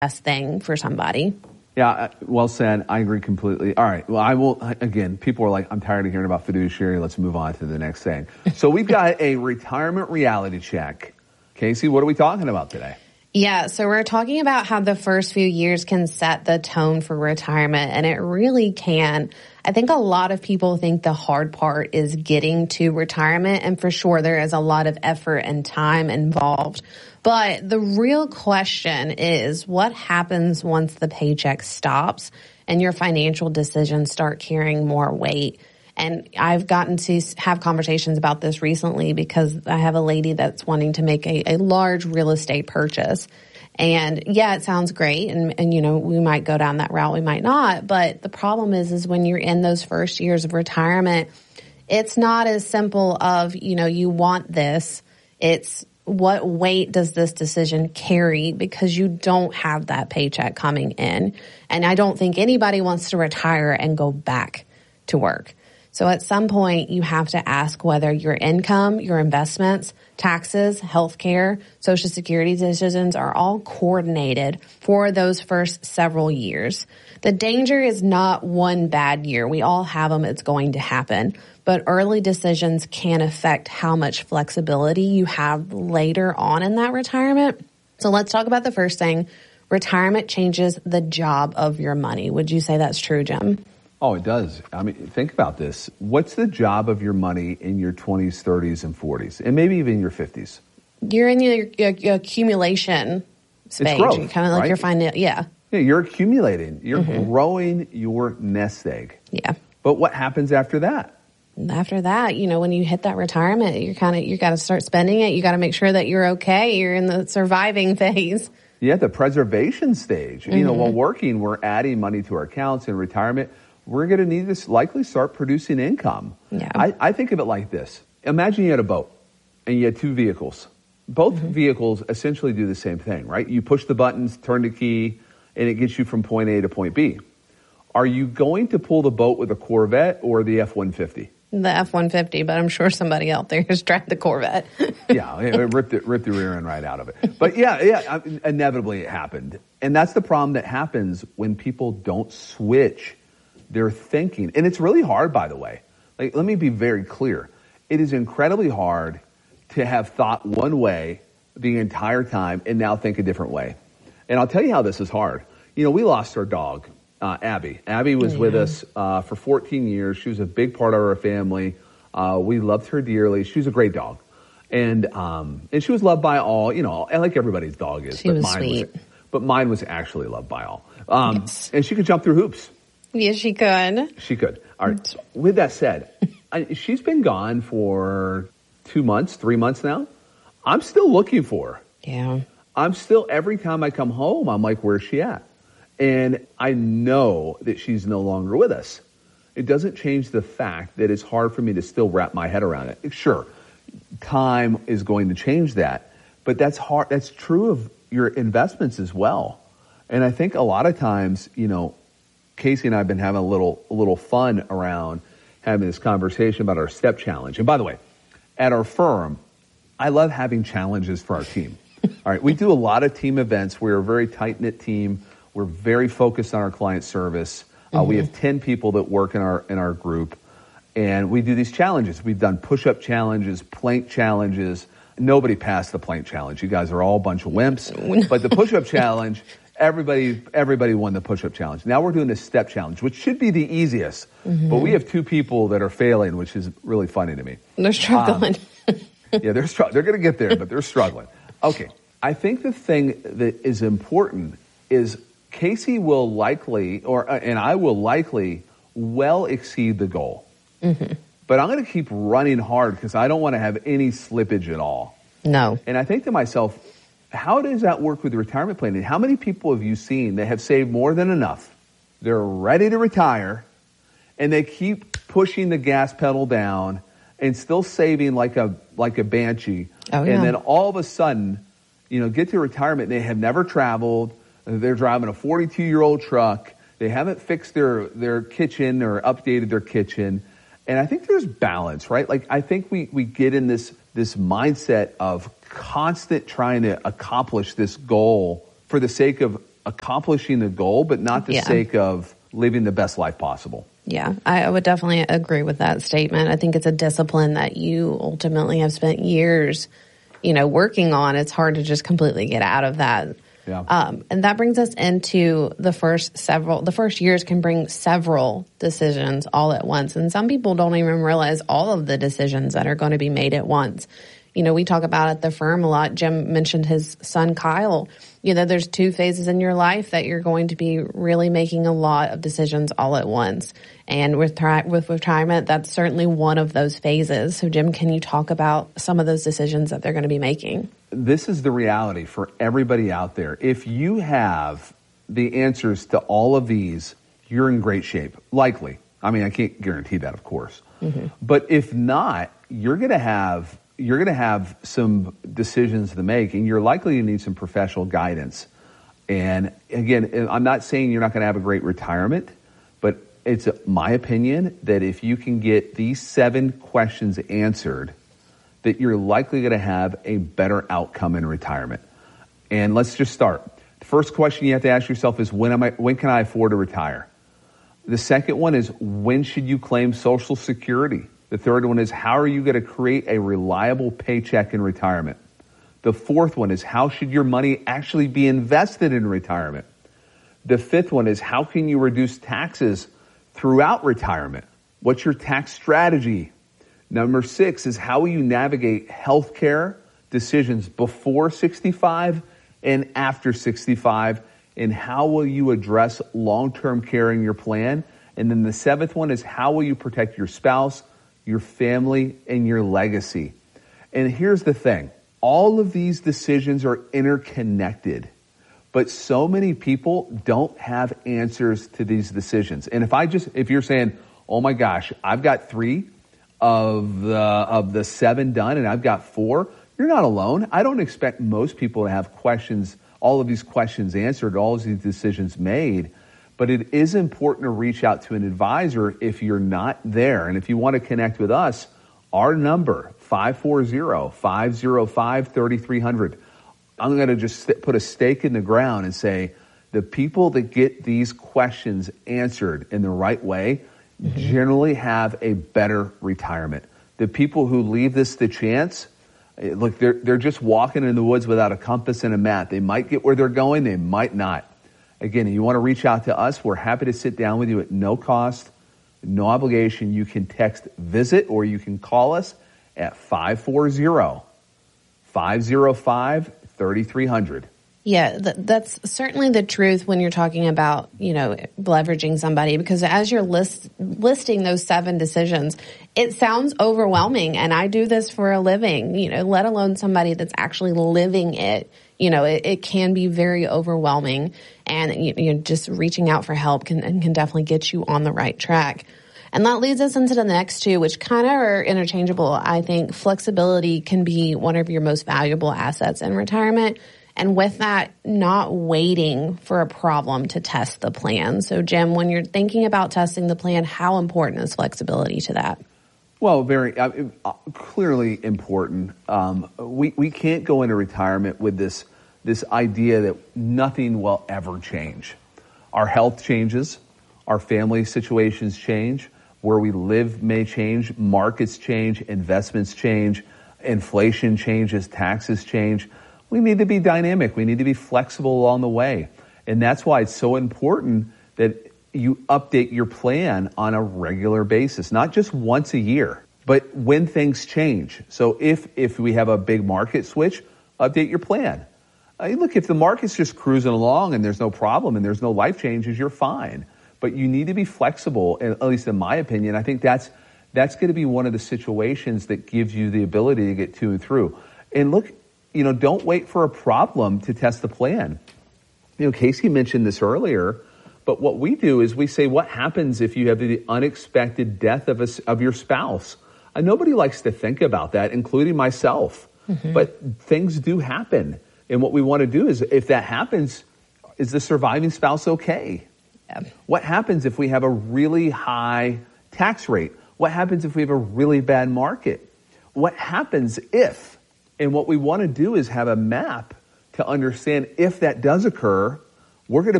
best thing for somebody. Yeah, well said. I agree completely. All right. Well, I will, again, people are like, I'm tired of hearing about fiduciary. Let's move on to the next thing. So we've got a retirement reality check. Casey, what are we talking about today? Yeah, so we're talking about how the first few years can set the tone for retirement, and it really can. I think a lot of people think the hard part is getting to retirement, and for sure there is a lot of effort and time involved. But the real question is, what happens once the paycheck stops and your financial decisions start carrying more weight? And I've gotten to have conversations about this recently because I have a lady that's wanting to make a large real estate purchase. And yeah, it sounds great. And, you know, we might go down that route. We might not. But the problem is when you're in those first years of retirement, it's not as simple of, you know, you want this. It's what weight does this decision carry because you don't have that paycheck coming in. And I don't think anybody wants to retire and go back to work. So at some point, you have to ask whether your income, your investments, taxes, healthcare, Social Security decisions are all coordinated for those first several years. The danger is not one bad year. We all have them. It's going to happen. But early decisions can affect how much flexibility you have later on in that retirement. So let's talk about the first thing. Retirement changes the job of your money. Would you say that's true, Jim? Oh, it does. I mean, think about this. What's the job of your money in your 20s, 30s, and 40s, and maybe even your 50s? You're in your accumulation stage. It's growth, kind of like right? you're finding, Yeah, you're accumulating. You're growing your nest egg. Yeah. But what happens after that? After that, you know, when you hit that retirement, you got to start spending it. You got to make sure that you're okay. You're in the surviving phase. Yeah, the preservation stage. You know, while working, we're adding money to our accounts. In retirement, we're going to need to likely start producing income. Yeah. I think of it like this. Imagine you had a boat and you had two vehicles. Both vehicles essentially do the same thing, right? You push the buttons, turn the key, and it gets you from point A to point B. Are you going to pull the boat with a Corvette or the F-150? The F-150, but I'm sure somebody out there has tried the Corvette. Yeah, rip the rear end right out of it. But yeah, inevitably it happened. And that's the problem that happens when people don't switch their thinking. And it's really hard, by the way. Like, let me be very clear. It is incredibly hard to have thought one way the entire time and now think a different way. And I'll tell you how this is hard. You know, we lost our dog, Abby. Abby was with us for 14 years. She was a big part of our family. We loved her dearly. She was a great dog. And she was loved by all, you know, like everybody's dog is. She was sweet. But mine was actually loved by all. Yes. And she could jump through hoops. Yes, she could. She could. All right. With that said, she's been gone for 2 months, 3 months now. I'm still looking for her. Yeah. I'm still, every time I come home, I'm like, where's she at? And I know that she's no longer with us. It doesn't change the fact that it's hard for me to still wrap my head around it. Sure, time is going to change that, but that's hard. That's true of your investments as well. And I think a lot of times, you know, Casey and I have been having a little fun around having this conversation about our step challenge. And by the way, at our firm, I love having challenges for our team. All right, we do a lot of team events. We're a very tight-knit team. We're very focused on our client service. We have 10 people that work in our group, and we do these challenges. We've done push-up challenges, plank challenges. Nobody passed the plank challenge. You guys are all a bunch of wimps. But the push-up challenge, everybody won the push-up challenge. Now we're doing the step challenge, which should be the easiest. But we have 2 people that are failing, which is really funny to me. They're struggling. Yeah, they're going to get there, but they're struggling. Okay, I think the thing that is important is Casey will likely, and I will likely well exceed the goal. But I'm going to keep running hard because I don't want to have any slippage at all. No. And I think to myself, how does that work with retirement planning? How many people have you seen that have saved more than enough? They're ready to retire, and they keep pushing the gas pedal down and still saving like a banshee. Oh, yeah. And then all of a sudden, you know, get to retirement, and they have never traveled. They're driving a 42-year-old truck. They haven't fixed their kitchen or updated their kitchen. And I think there's balance, right? Like, I think we get in this mindset of constant trying to accomplish this goal for the sake of accomplishing the goal, but not the sake of living the best life possible. Yeah, I would definitely agree with that statement. I think it's a discipline that you ultimately have spent years, working on. It's hard to just completely get out of that. Yeah. And that brings us into the first years can bring several decisions all at once. And some people don't even realize all of the decisions that are going to be made at once. We talk about at the firm a lot. Jim mentioned his son, Kyle. There's 2 phases in your life that you're going to be really making a lot of decisions all at once. And with retirement, that's certainly one of those phases. So, Jim, can you talk about some of those decisions that they're going to be making? This is the reality for everybody out there. If you have the answers to all of these, you're in great shape. Likely. I mean, I can't guarantee that, of course. Mm-hmm. But if not, you're going to have some decisions to make, and you're likely to need some professional guidance. And again, I'm not saying you're not going to have a great retirement, but it's my opinion that if you can get these 7 questions answered, that you're likely going to have a better outcome in retirement. And let's just start. The first question you have to ask yourself is, when can I afford to retire? The second one is, when should you claim Social Security? The third one is, how are you going to create a reliable paycheck in retirement? The fourth one is, how should your money actually be invested in retirement? The fifth one is, how can you reduce taxes throughout retirement? What's your tax strategy? Number 6 is, how will you navigate healthcare decisions before 65 and after 65? And how will you address long-term care in your plan? And then the 7th one is, how will you protect your spouse, your family, and your legacy? And here's the thing. All of these decisions are interconnected, but so many people don't have answers to these decisions. And if you're saying, oh my gosh, I've got 3 of the 7 done and I've got 4, you're not alone. I don't expect most people to have questions, all of these questions answered, all of these decisions made. But it is important to reach out to an advisor if you're not there. And if you want to connect with us, our number, 540-505-3300. I'm going to just put a stake in the ground and say, the people that get these questions answered in the right way generally have a better retirement. The people who leave this to chance, look, they're just walking in the woods without a compass and a map. They might get where they're going, they might not. Again, if you want to reach out to us, we're happy to sit down with you at no cost, no obligation. You can text VISIT or you can call us at 540-505-3300. Yeah, that's certainly the truth when you're talking about, leveraging somebody, because as you're listing those 7 decisions, it sounds overwhelming. And I do this for a living, let alone somebody that's actually living it. It can be very overwhelming, and just reaching out for help can definitely get you on the right track. And that leads us into the next 2, which kind of are interchangeable. I think flexibility can be one of your most valuable assets in retirement. And with that, not waiting for a problem to test the plan. So, Jim, when you're thinking about testing the plan, how important is flexibility to that? Well, very clearly important. We can't go into retirement with this idea that nothing will ever change. Our health changes, our family situations change, where we live may change, markets change, investments change, inflation changes, taxes change. We need to be dynamic. We need to be flexible along the way. And that's why it's so important that you update your plan on a regular basis, not just once a year, but when things change. So if we have a big market switch, update your plan. Look, if the market's just cruising along and there's no problem and there's no life changes, you're fine. But you need to be flexible, and at least in my opinion. I think that's going to be one of the situations that gives you the ability to get to and through. And look, don't wait for a problem to test the plan. Casey mentioned this earlier, but what we do is we say, what happens if you have the unexpected death of your spouse? Nobody likes to think about that, including myself. Mm-hmm. But things do happen. And what we want to do is, if that happens, is the surviving spouse okay? Yeah. What happens if we have a really high tax rate? What happens if we have a really bad market? What happens if? And what we want to do is have a map to understand, if that does occur, we're going to